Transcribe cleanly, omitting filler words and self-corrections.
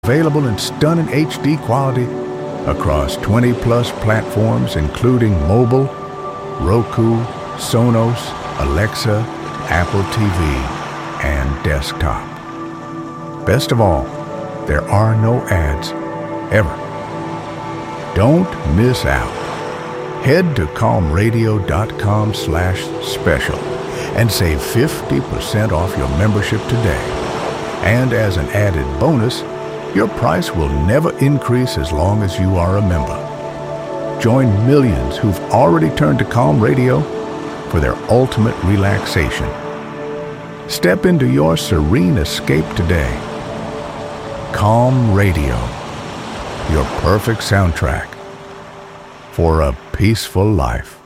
Available in stunning HD quality across 20-plus platforms including mobile, Roku, Sonos, Alexa, Apple TV, and desktop. Best of all, there are no ads, ever. Don't miss out. Head to calmradio.com/special and save 50% off your membership today. And as an added bonus, your price will never increase as long as you are a member. Join millions who've already turned to Calm Radio for their ultimate relaxation. Step into your serene escape today. Calm Radio, your perfect soundtrack for a peaceful life.